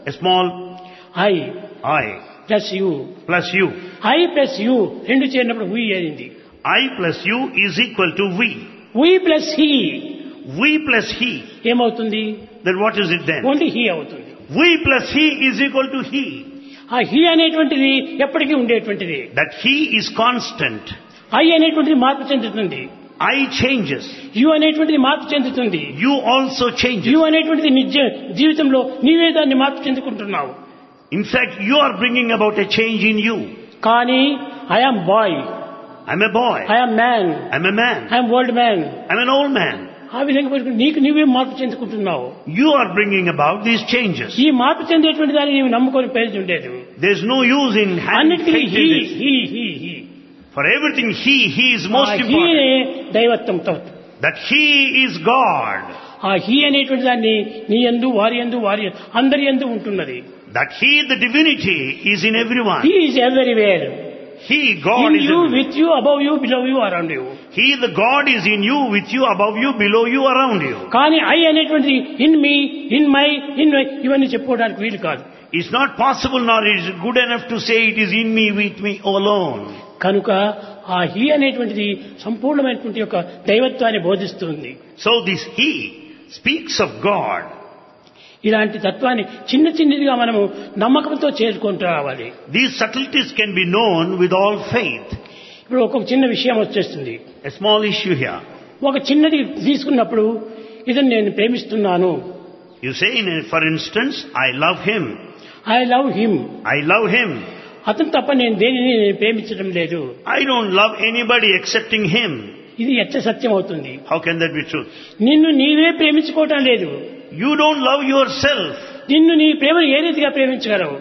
A small I I plus you. plus you. I plus you రెండు చేరినప్పుడు we అయింది. I plus you is equal to we. We plus he We plus he. ఏమవుతుంది? Then what is it then? Only he అవుతుంది. We plus he is equal to he. ఆ he అనేటువంటిది ఎప్పటికీ ఉండేటువంటిది. That he is constant. I అనేటువంటిది మార్పు చెందుతుంది. I changes. You అనేటువంటిది మార్పు చెందుతుంది. You also changes. You అనేటువంటిది నిజ జీవితంలో నీవే దాన్ని మార్పు చెందుకుంటున్నావు. In fact, you are bringing about a change in you. కానీ I am boy, I'm a boy. I am man, I'm a man. I am old man. I'm an old man. ఆ విధంగా పెట్టుకుని నీకు నీవే మార్పు చెందుకుంటున్నావు. You are bringing about these changes. ఈ మార్పు చెందేటువంటి దాన్ని నీవు నమ్ముకొని పేరు ఉండేది. There's no use in having అన్నిటికీ faith in this. he For everything, he is most హీనే important. దైవత్వంతో. That he is God. ఆ హీ అనేటువంటి దాన్ని నీ యందు వారి యందు వారి అందరి యందు ఉంటున్నది. That he, the divinity, is in everyone. He is everywhere. He, God, in is you, in with you, above you, below you, around you. He, the God, is in you, with you, above you, below you, around you. కానీ I అనేటువంటిది in me, in my, ఇవన్నీ చెప్పుకోవడానికి వీలు కాదు. It's not possible nor is it good enough to say it is in me, with me alone. కనుక ఆ he అనేటువంటిది సంపూర్ణమైనటువంటి యొక్క దైవత్వాన్ని బోధిస్తుంది. So this he speaks of God. ఇలాంటి తత్వాన్ని చిన్న చిన్నదిగా మనము నమ్మకంతో చేరుకుంటూ రావాలి. These subtleties can be known with all faith. ఇప్పుడు ఒక చిన్న విషయం వచ్చేస్తుంది. A small issue here. ఒక చిన్నది తీసుకున్నప్పుడు ఇదని నేను ప్రేమిస్తున్నాను. You say, for instance, I love him. I love him. I love him. అతను తప్ప నేను దేనిని ప్రేమించడం లేదు. I don't love anybody excepting him. ఇది ఎచ్చ సత్యం అవుతుంది. How can that be true? నిన్ను నీవే ప్రేమించుకోవటం లేదు. You don't love yourself. నిన్ను నీ ప్రేమను ఏ రీతిగా ప్రేమించగలవు?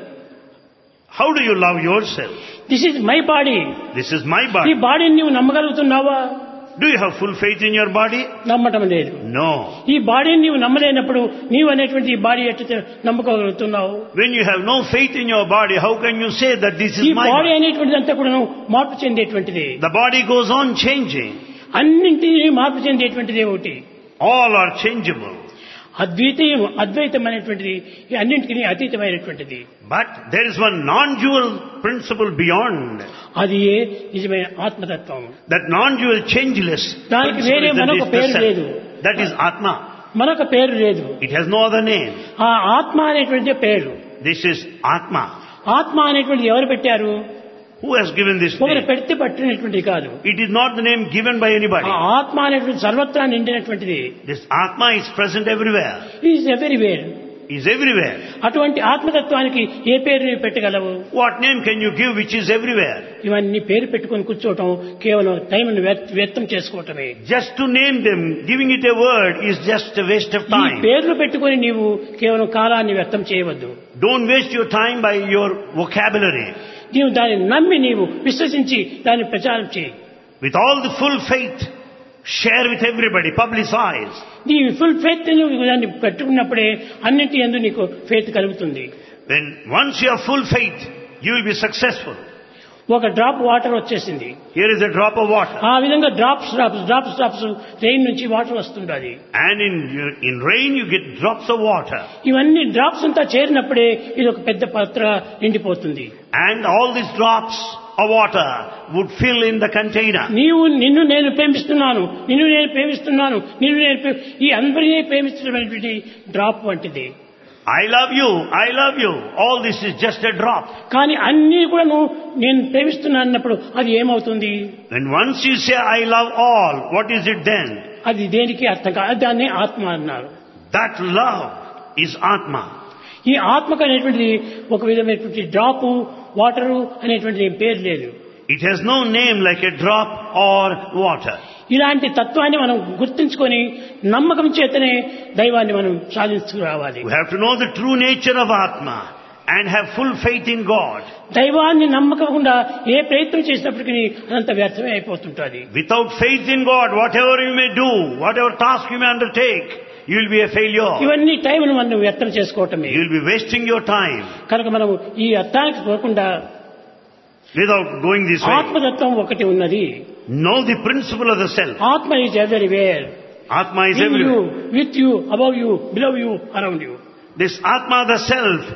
How do you love yourself? This is my body. This is my ఈ body. బాడీని నువ్వు నమ్మగలుగుతున్నావా? Do you have full faith in your body? నమ్మటం లేదు. No. ఈ బాడీని నీవు నమ్మలేనప్పుడు నీవు అనేటువంటి ఈ బాడీ ఎట్లా నమ్మగలుగుతున్నావు? When you have no faith in your body, how can you say that this ఈ is my బాడీ body? అనేటువంటిది అంతా కూడా మార్పు చెందేటువంటిది. The body goes on changing. అన్నింటినీ మార్పు చెందేటువంటిది ఒకటి. All are changeable. అద్వైతం అనేటువంటిది ఈ అన్నింటికి అతీతమైనటువంటిది. But there is one non-dual principle beyond. అది ఏ నిజమైన ఆత్మతత్వం. That non-dual changeless దానికి principle వేరే is that మరొక is the పేరు self. లేదు. That is Atma. మరొక పేరు లేదు. It has no other name. ఆ ఆత్మ అనేటువంటి పేరు. This is Atma. ఆత్మ అనేటువంటి ఎవరు పెట్టారు? Who has given this ఒకరు name? పెడితే పట్టినటువంటిది కాదు. It is not the name given by anybody. ఆ ఆత్మ అనేటువంటి సర్వత్రా నిండినటువంటిది. This Atma is present everywhere. Is everywhere. Is everywhere. అటువంటి ఆత్మతత్వానికి ఏ పేరు నీవు పెట్టగలవు? What name can you give which is everywhere? ఇవన్నీ పేరు పెట్టుకొని కూర్చోవటం కేవలం టైంను వ్యర్థం చేసుకోవటమే. Just to name them, giving it a word is just a waste of ఈ time. పేర్లు పెట్టుకొని నీవు కేవలం కాలాన్ని వ్యర్థం చేయవద్దు. Don't waste your time by your vocabulary. నీవు దాన్ని నమ్మి నీవు విశ్వసించి దాన్ని ప్రచారం చేయి. With all the full faith, share with everybody, publicize. నీ ఫుల్ ఫెయిత్ నువ్వు దాన్ని పెట్టుకున్నప్పుడే అన్నింటి యందు నీకు ఫెయిత్ కలుగుతుంది. When once you have full faith, you will be successful. ఒక డ్రాప్ వాటర్ వచ్చేసింది. Here is a drop of water. ఆ విధంగా డ్రాప్స్ రెయిన్ నుంచి water వస్తుండాలి. And in rain you get drops of water. ఇవన్నీ డ్రాప్స్ అంతా చేరినప్పుడే ఇది ఒక పెద్ద పాత్ర నిండిపోతుంది. And all these drops of water would fill in the container. నిన్ను నేను ప్రేమిస్తున్నాను, ఈ అందరినీ ప్రేమిస్తున్నటువంటి డ్రాప్ వంటిది. I love you. All this is just a drop. కానీ అన్నీ కూడా నేను ప్రేమిస్తున్నాను అన్నప్పుడు అది ఏమవుతుంది? When once you say I love all, what is it then? అది దేనికి అర్థం కాదు. దాన్ని ఆత్మ అన్నారు. That love is Atma. ఈ ఆత్మకు అనేటువంటిది ఒక విధమైనటువంటి డ్రాపు వాటరు అనేటువంటి పేరు లేదు. It has no name like a drop or water. ఇలాంటి తత్వాన్ని మనం గుర్తించుకొని నమ్మకం చేతనే దైవాన్ని మనం సాధించుకురావాలి. We have to know the true nature of Atma and have full faith in God. దైవాన్ని నమ్మకుండా ఏ ప్రయత్నం చేసినప్పటికీ అదంతా వ్యర్థమే అయిపోతుంటుంది. Without faith in God, whatever you may do, whatever task you may undertake, you will be a failure. ఇవన్నీ టైంను మనం వ్యర్థం చేసుకోవటమే. You will be wasting your time. కనుక మనం ఈ అర్థానికి పోకుండా without going this way. ఆత్మతత్వం ఒకటి ఉన్నది. Know the principle of the self. ఆత్మ is everywhere. Atma is In everywhere. you, with you, above you, below you, around you. This Atma, the self,